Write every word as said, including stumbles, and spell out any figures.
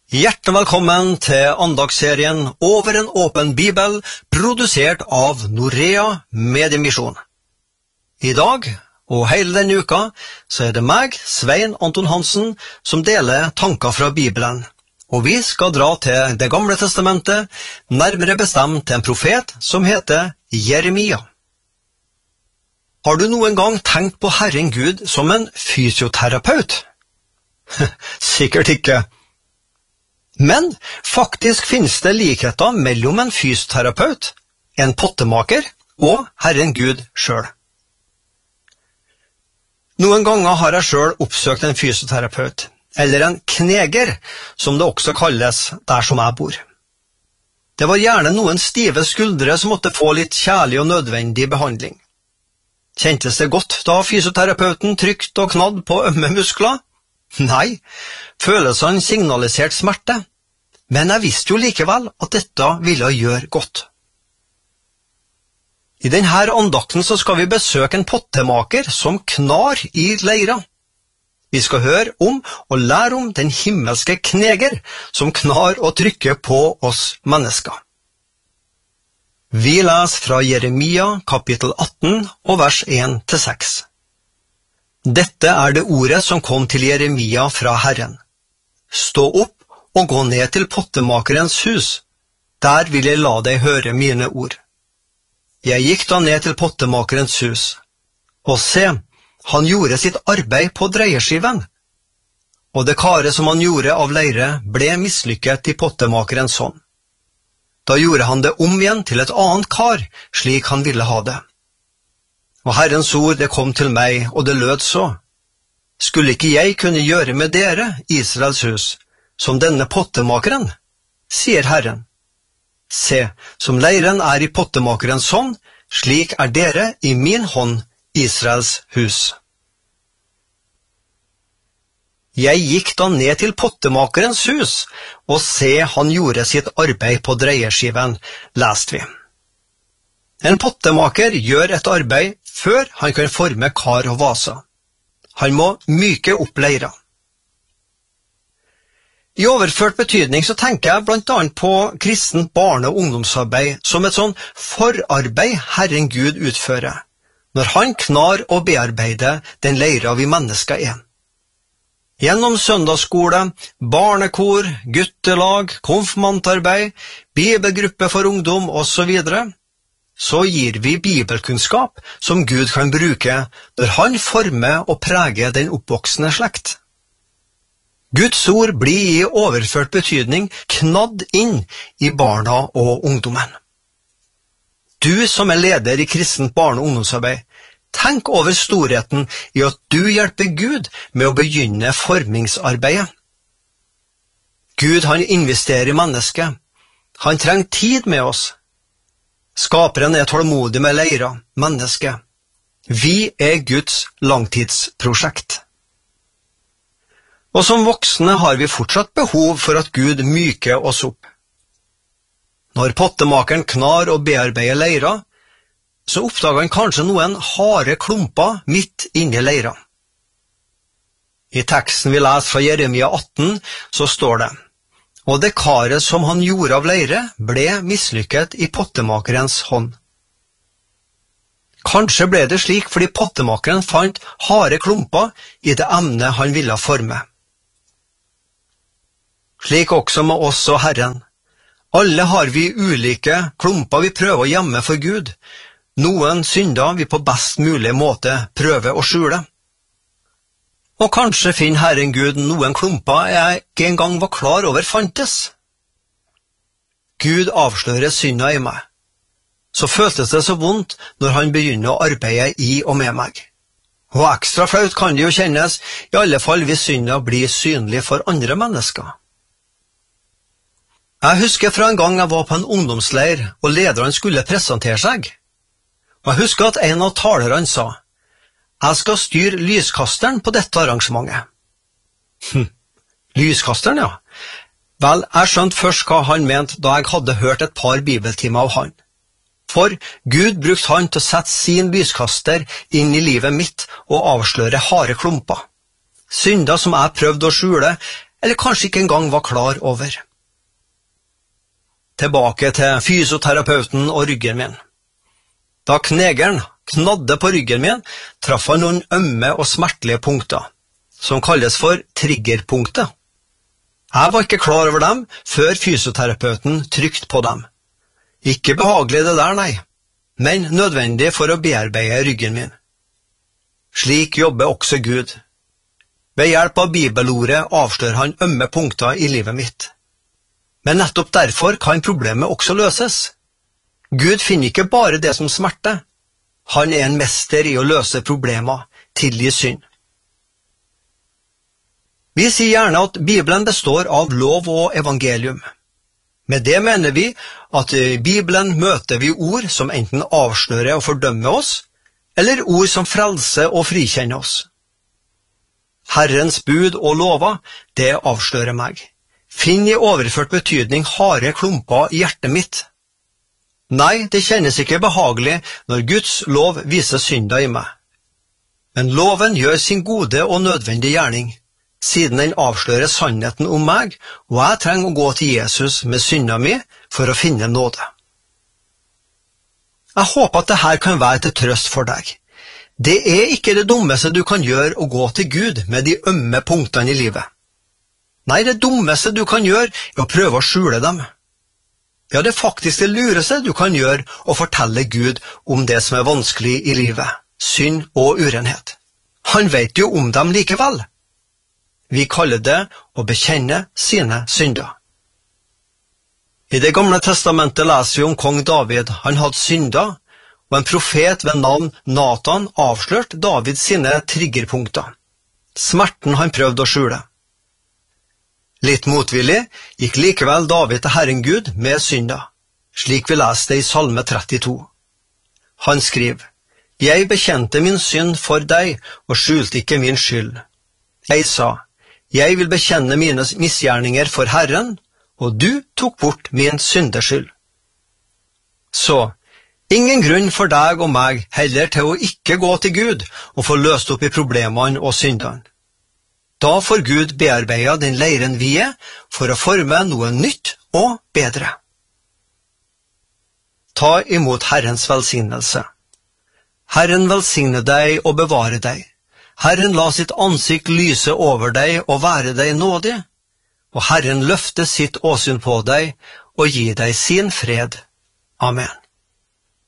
Hjertelig velkommen til andagsserien Over en åpen bibel, produsert av Norea Mediemisjon. I dag, og hele denne uka, så er det meg, Svein Anton Hansen, som deler tanker fra Bibelen. Og vi skal dra til Det gamle testamentet, nærmere bestemt til en profet som heter Jeremia. Har du noen gang tenkt på Herren Gud som en fysioterapeut? Sikkert ikke. Men faktisk finnes det likheter mellom en fysioterapeut, en pottemaker og Herren Gud selv. Noen ganger har jeg selv oppsøkt en fysioterapeut, eller en kneger, som det også kalles der som jeg bor. Det var gjerne noen stive skuldre som måtte få litt kjærlig og nødvendig behandling. Kjentes det godt da fysioterapeuten trykt og knadd på ømme muskler? Nei, følelsene signaliserte smerte, men jeg visste jo likevel at dette ville gjøre godt. I denne andakten så skal vi besøke en pottemaker som knar i leira. Vi skal høre om og lære om den himmelske kneger som knar og trykker på oss mennesker. Vi leser fra Jeremia kapittel atten og vers en til seks. Dette er det ordet som kom til Jeremia fra Herren. Stå opp og gå ned til pottemakerens hus. Der vil jeg la deg høre mine ord. Jeg gikk da ned til pottemakerens hus, og se, han gjorde sitt arbeid på dreieskiven. Og det karet som han gjorde av leire ble mislykket i pottemakerens hånd. Da gjorde han det om igjen til et annet kar, slik han ville ha det. Og Herrens ord, det kom til meg, og det lød så. Skulle ikke jeg kunne gjøre med dere, Israels hus, som denne pottemakeren? Sier Herren. Se, som leiren er i pottemakerens hånd, slik er dere i min hånd, Israels hus. Jeg gikk da ned til pottemakerens hus, og se, han gjorde sitt arbeid på dreieskiven, leste vi. En pottemaker gjør et arbeid før han kan forme kar og vasa. Han må myke opp leira. I overført betydning så tenker jeg blant annet på kristent barne- og ungdomsarbeid som et sånn forarbeid Herren Gud utfører, når han knar og bearbeider den leira vi mennesker er. Gjennom søndagsskole, barnekor, guttelag, konfirmantarbeid, bibelgruppe for ungdom og så videre, så gir vi bibelkunnskap som Gud kan bruke når han former og preger den oppvoksende slekt. Guds ord blir i overført betydning knadd inn i barna og ungdommen. Du som er leder i kristent barne- og ungdomsarbeid, tenk over storheten i at du hjelper Gud med å begynne formingsarbeidet. Gud han investerer i mennesket. Han trenger tid med oss. Skaperen er tålmodig med leira, mennesket. Vi er Guds langtidsprosjekt. Og som voksne har vi fortsatt behov for at Gud myker oss opp. Når pottemakeren knar og bearbeider leira, så oppdager han kanskje noen harde klumper midt inne i leira. I teksten vi leser fra Jeremia atten, så står det: Og det karet som han gjorde av leire ble mislykket i pottemakerens hånd. Kanskje ble det slik fordi pottemakeren fant harde klumper i det emnet han ville forme. Slik også med oss og Herren. Alle har vi ulike klumper vi prøver å gjemme for Gud. Noen synder vi på best mulig måte prøver å skjule. Og kanskje finner Herren Gud noen klumper jeg ikke engang var klar over fantes. Gud avslører synda i meg. Så føltes det så vondt når han begynner å arbeide i og med meg. Og ekstra flaut kan det jo kjennes, i alle fall hvis synda blir synlig for andre mennesker. Jeg husker fra en gang jeg var på en ungdomsleir, og lederen skulle presentere seg. Og jeg husker at en av talerne sa: Jeg skal styre lyskasteren på dette arrangementet. Hm, lyskasteren, ja. Vel, jeg skjønte først hva han mente da jeg hadde hørt et par bibeltimer av han. For Gud brukte han til å sette sin lyskaster inn i livet mitt og avsløre harde klumper. Synder som jeg prøvde å skjule, eller kanskje ikke engang var klar over. Tilbake til fysioterapeuten og ryggen min. Da knegeren knadde på ryggen min, traff han noen ømme og smertelige punkter, som kalles for triggerpunkter. Jeg var ikke klar over dem før fysioterapeuten trykte på dem. Ikke behagelig det der, nei, men nødvendig for å bearbeide ryggen min. Slik jobber også Gud. Ved hjelp av bibelordet avslører han ømme punkter i livet mitt. Men nettopp derfor kan problemet også løses. Gud finner ikke bare det som smerter. Han er en mester i å løse problemer, tilgi synd. Vi sier gjerne at Bibelen består av lov og evangelium. Med det mener vi at i Bibelen møter vi ord som enten avslører og fordømmer oss, eller ord som frelser og frikjenner oss. Herrens bud og lover, det avslører meg. Finn i overført betydning harde klumper i hjertet mitt. Nei, det kjennes ikke behagelig når Guds lov viser synda i meg. Men loven gjør sin gode og nødvendige gjerning, siden den avslører sannheten om meg, og jeg trenger å gå til Jesus med synda mi for å finne nåde. Jeg håper at dette kan være til trøst for deg. Det er ikke det dummeste du kan gjøre å gå til Gud med de ømme punktene i livet. Nei, det dummeste du kan gjøre er å prøve å skjule dem. Ja, det er faktisk det lureste du kan gjøre å fortelle Gud om det som er vanskelig i livet, synd og urenhet. Han vet jo om dem likevel. Vi kaller det å bekjenne sine synder. I det gamle testamentet leser vi om kong David. Han hadde synder, og en profet ved navn Nathan avslørte David sine triggerpunkter. Smerten han prøvde å skjule. Litt motvillig gikk likevel David til Herren Gud med synda, slik vi leste i Salme trettito. Han skriver, «Jeg bekjente min synd for deg og skjulte ikke min skyld. Jeg sa, jeg vil bekjenne mine misgjerninger for Herren, og du tok bort min syndeskyld.» Så, ingen grunn for deg og meg heller til å ikke gå til Gud og få løst opp i problemene og syndene. Da får Gud bearbeide den leiren vi er for å forme noe nytt og bedre. Ta imot Herrens velsignelse. Herren velsigne deg og bevare deg. Herren la sitt ansikt lyse over deg og være deg nådig, og Herren løfte sitt åsyn på deg og gi deg sin fred. Amen.